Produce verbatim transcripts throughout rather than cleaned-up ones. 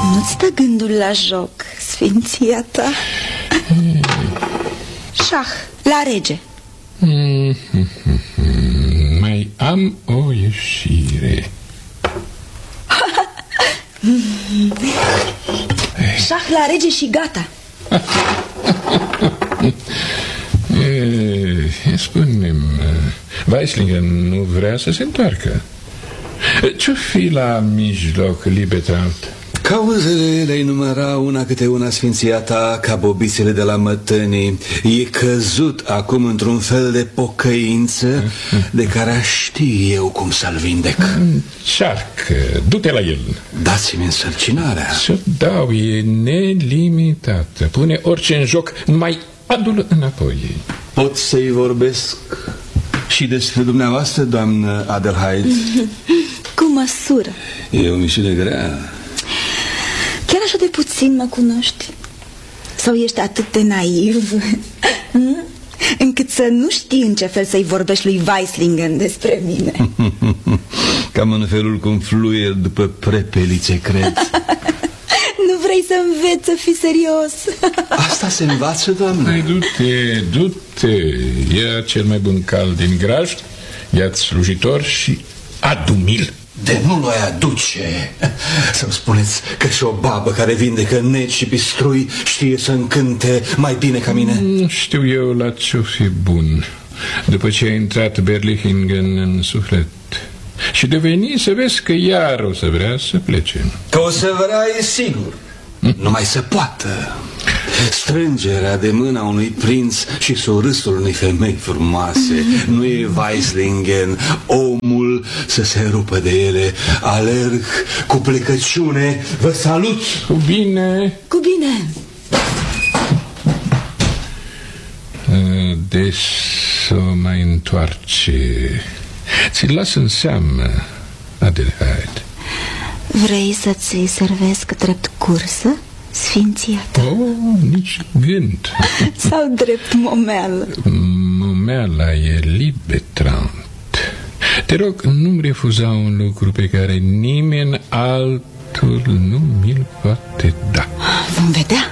Nu-ți stă gândul la joc, sfinția ta? Șah, la rege. Mai am o ieșire. Șah la rege și gata. Spune-mi, Weislingen nu vrea să se întoarcă. Ce-o fi la mijloc, Liebetraut? Cauzele le-ai număra una câte una, sfinția ta, ca bobițele de la mătănii. E căzut acum într-un fel de pocăință de care aș ști eu cum să-l vindec. Încearcă, du-te la el. Dați-mi însărcinarea. Să dau, e nelimitată. Pune orice în joc, numai adu-l înapoi. Pot să-i vorbesc și despre dumneavoastră, doamnă Adelheid? Cu măsură. E o misiune grea. Chiar așa de puțin mă cunoști? Sau ești atât de naiv încât să nu știi în ce fel să-i vorbești lui Weislingen despre mine? Cam în felul cum fluier după prepelițe, cred. Nu vrei să înveți să fii serios? Asta se învață, doamnă. Hai, du-te, du-te. Ia cel mai bun cal din grajd, ia-ți slujitor și adu-mi-l. De nu l-ai aduce. Să-mi spuneți că și o babă care vindecă neci și pistrui știe să încânte mai bine ca mine? Nu știu eu la ce-o fi bun. După ce a intrat Berlichingen în suflet și de veni să vezi că iar o să vrea să plece. Că o să vrea, e sigur. Nu mai se poată. Strângerea de mâna unui prinț și surâsul unei femei frumoase nu e Weislingen, omul să se rupă de ele. Alerg cu plecăciune. Vă salut. Cu bine. Cu bine. Deci să mai întoarce. Ți-l las în seamă, Adelheid. Vrei să-ți servesc drept cursă, sfinția ta? Oh, nici gând. Sau drept momeală? Momeala e Liebetraut. Te rog, nu-mi refuza un lucru pe care nimeni altul nu mi-l poate da. Vom vedea.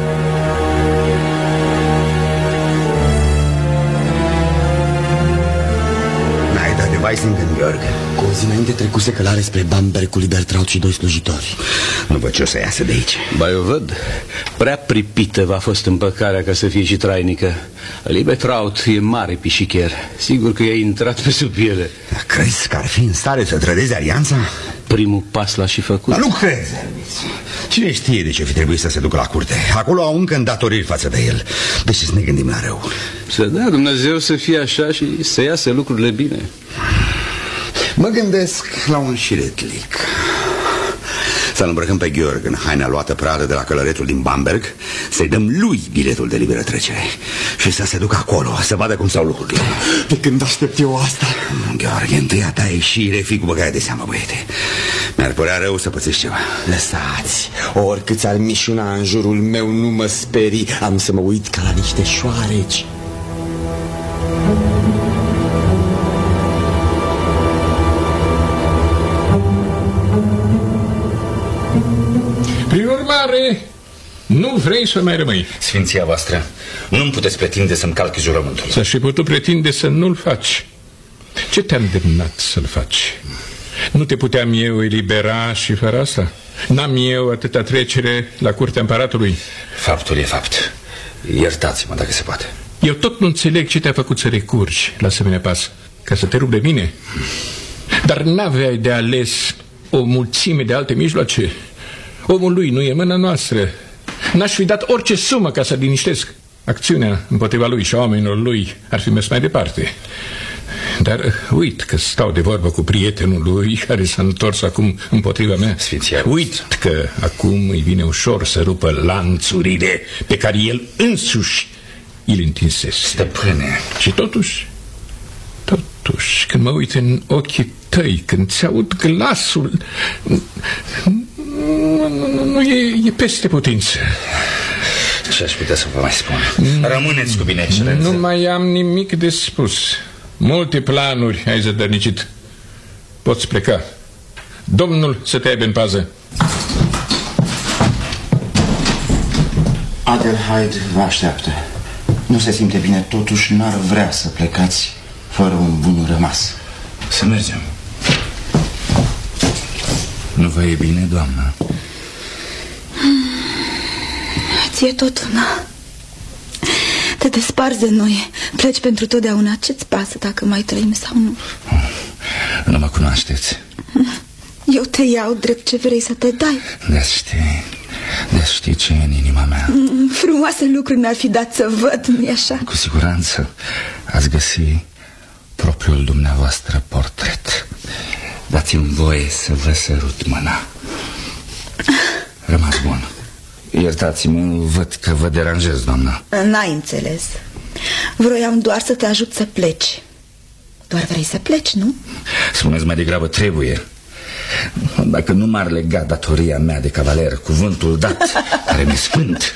N-ai dat de Weislingen, Georg? Cu o zi înainte trecuse călare spre Bamberg cu Liebetraut și doi slujitori. Nu văd ce o să iasă de aici. Ba, eu văd. Prea pripită v-a fost împăcarea ca să fie și trainică. Liebetraut e mare pișicher. Sigur că i-a intrat pe sub piele. Crezi că ar fi în stare să trădeze alianța? Primul pas l-a și făcut. Dar nu cred. Cine știe de ce fi trebuit să se ducă la curte? Acolo au încă îndatoriri față de el. Deci să ne gândim la rău. Să dea Dumnezeu să fie așa și să iasă lucrurile bine. Mă gândesc la un șiretlic. Să-l îmbrăcăm pe Georg în haina luată pradă de la călăretul din Bamberg, să-i dăm lui biletul de liberă trecere și să se ducă acolo, să vadă cum stau lucrurile. De când aștept eu asta? Georg, întâia ta ieșire, fii cu băgaia de seamă, băiete. Mi-ar părea rău să pățești ceva. Lăsați, oricât ți-ar mișuna în jurul meu, nu mă sperii. Am să mă uit ca la niște șoareci. Prin urmare, nu vrei să mai rămâi. Sfinția voastră, nu-mi puteți pretinde să-mi calc jurământul. Să și putut pretinde să nu-l faci. Ce te-a îndemnat să-l faci? Nu te puteam eu elibera și fără asta? N-am eu atâta trecere la curtea împăratului? Faptul e fapt. Iertați-mă dacă se poate. Eu tot nu înțeleg ce te-a făcut să recurgi la asemenea pas. Ca să te rup de mine? Dar n-aveai de ales o mulțime de alte mijloace? Omul lui nu e mâna noastră. N-aș fi dat orice sumă ca să liniștesc. Acțiunea împotriva lui și a oamenilor lui ar fi mers mai departe. Dar uit că stau de vorbă cu prietenul lui care s-a întors acum împotriva mea. Sfinția, uit că acum îi vine ușor să rupă lanțurile pe care el însuși îl întinsese. Stăpâne. Și totuși, totuși, când mă uit în ochii tăi, când ți-aud glasul, nu, nu, nu e, e peste putință. Ce aș putea să vă mai spun? Rămâneți cu bine, excelență. Nu mai am nimic de spus. Multe planuri ai zădărnicit. Poți pleca. Domnul să te aibă în pază. Adelheid vă așteaptă. Nu se simte bine, totuși n-ar vrea să plecați fără un bun rămas. Să mergem. Nu vă e bine, doamnă? Ție tot una. Te desparți de noi, pleci pentru totdeauna. Ce-ți pasă dacă mai trăim sau nu? Nu mă cunoașteți. Eu te iau drept ce vrei să te dai. De știi, de știi ce e în inima mea. Frumoase lucruri mi-ar fi dat să văd, nu-i așa? Cu siguranță ați găsi propriul dumneavoastră portret. Dați-mi voie să vă sărut mâna. Rămas bun. Iertați-mă, văd că vă deranjez, doamnă. N-ai înțeles. Vroiam doar să te ajut să pleci. Doar vrei să pleci, nu? Spuneți mai degrabă trebuie. Dacă nu m-ar lega datoria mea de cavaler, cuvântul dat, care mi-e sfânt.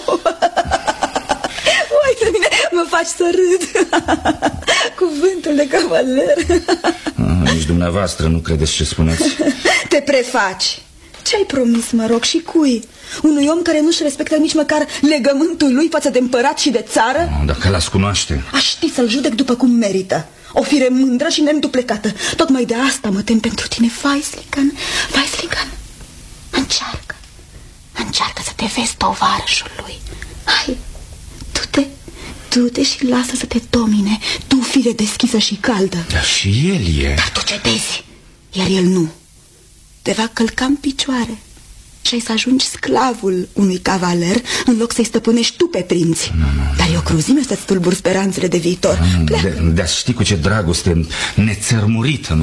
Uite mine, mă faci să râd. Cuvântul de cavaler. Ah, nici dumneavoastră nu credeți ce spuneți. Te prefaci. Ce-ai promis, mă rog, și cui? Unui om care nu-și respectă nici măcar legământul lui față de împărat și de țară? Dacă l-ați cunoaște. Aș ști să-l judec după cum merită. O fire mândră și neînduplecată. Tocmai de asta mă tem pentru tine, Weislingen. Weislingen, încearcă. Încearcă să te vezi tovarășul lui. Hai, du-te, du-te și lasă să te domine. Tu, fire deschisă și caldă. Dar și el e. Dar tu cedezi, iar el nu. Te va călca în picioare și ai să ajungi sclavul unui cavaler în loc să-i stăpânești tu pe prinți. Nu, nu. Dar e o cruzime să-ți tulburi speranțele de viitor. De, de-a ști cu ce dragoste nețărmurită